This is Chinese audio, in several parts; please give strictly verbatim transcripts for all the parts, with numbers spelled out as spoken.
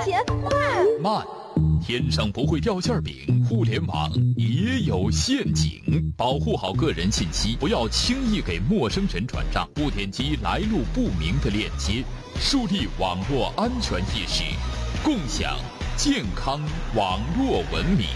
钱，快！ 慢，天上不会掉馅饼，互联网也有陷阱。保护好个人信息，不要轻易给陌生人转账，不点击来路不明的链接，树立网络安全意识，共享健康网络文明。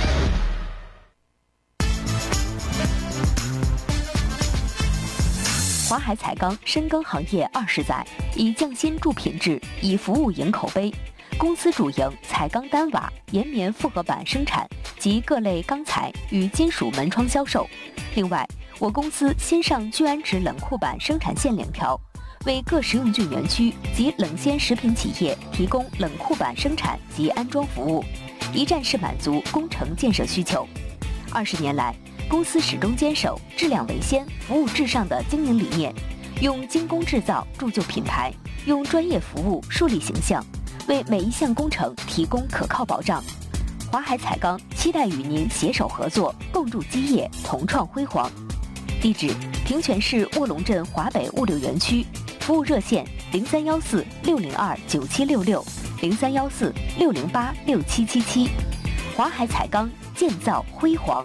华海彩钢深耕行业二十载，以匠心铸品质，以服务赢口碑。公司主营彩钢单瓦、岩棉复合板生产及各类钢材与金属门窗销售。另外，我公司新上聚氨酯冷库板生产线两条，为各食用菌园区及冷鲜食品企业提供冷库板生产及安装服务，一站式满足工程建设需求。二十年来，公司始终坚守质量为先、服务至上的经营理念，用精工制造铸就品牌，用专业服务树立形象，为每一项工程提供可靠保障。华海彩钢期待与您携手合作，共筑基业，同创辉煌。地址：平泉市卧龙镇华北物流园区，服务热线零三幺四六零二九七六六零三幺四六零八六七七七。华海彩钢，建造辉煌。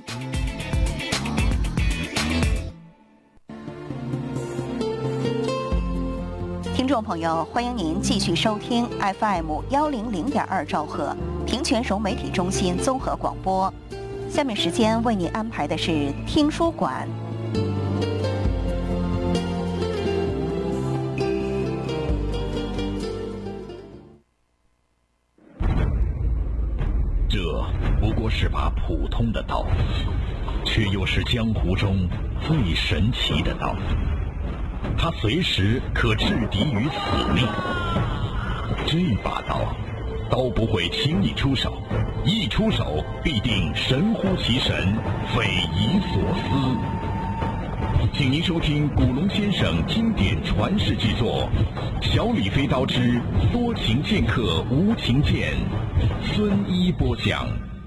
听众朋友，欢迎您继续收听 F M 幺零零点二兆赫平泉省媒体中心综合广播。下面时间为你安排的是听书馆。 这不过是把普通的刀，却又是江湖中最神奇的刀。它随时可制敌于死命。这把刀，刀不会轻易出手，一出手必定神乎其神，匪夷所思。请您收听古龙先生经典传世巨作《小李飞刀之多情剑客无情剑》，孙一播讲。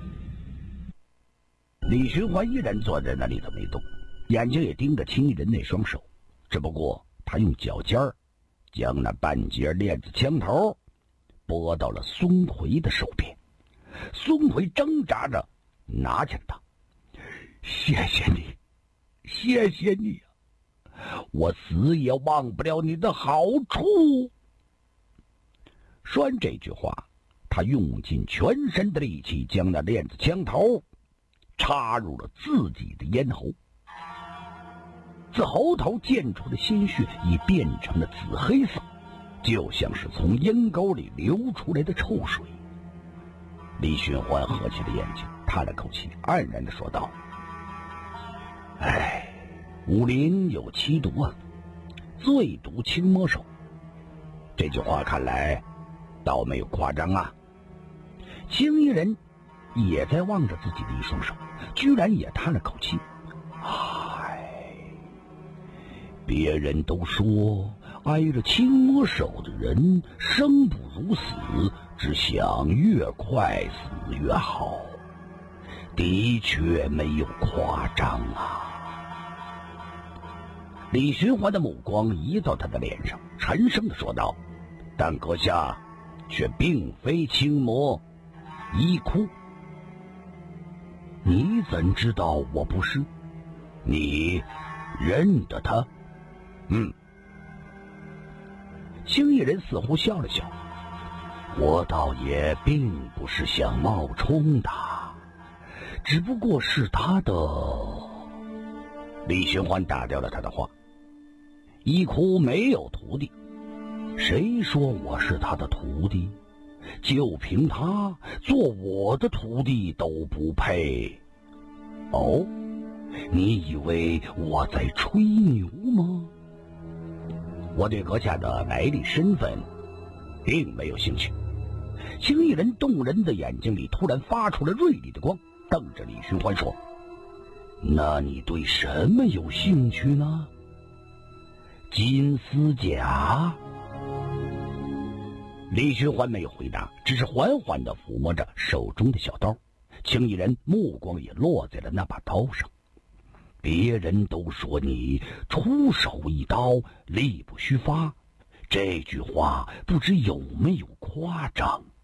李寻欢依然坐在那里头没动，眼睛也盯着秦艺人那双手，只不过他用脚尖儿将那半截链子枪头拨到了孙奎的手边。孙奎挣扎着拿起了它。谢谢你，谢谢你啊，我死也忘不了你的好处。说完这句话，他用尽全身的力气将那链子枪头插入了自己的咽喉。自喉头溅出的鲜血已变成了紫黑色，就像是从咽沟里流出来的臭水。李寻欢合起了眼睛，叹了口气，黯然地说道：哎，武林有七毒啊，最毒青魔手。这句话看来倒没有夸张啊。青衣人也在望着自己的一双手，居然也叹了口气。别人都说挨着青魔手的人生不如死，只想越快死越好。的确没有夸张啊。李寻欢的目光移到他的脸上，沉声地说道：但阁下却并非青魔一哭。你怎知道我不是？你认得他？嗯。青衣人似乎笑了笑，我倒也并不是想冒充的，只不过是他的。李寻欢打掉了他的话，一哭没有徒弟，谁说我是他的徒弟？就凭他做我的徒弟都不配。哦，你以为我在吹牛吗？我对阁下的来历身份并没有兴趣。青衣人动人的眼睛里突然发出了锐利的光，瞪着李寻欢说：那你对什么有兴趣呢？金丝甲？李寻欢没有回答，只是缓缓地抚摸着手中的小刀。青衣人目光也落在了那把刀上。别人都说你出手一刀力不虚发，这句话不知有没有夸张。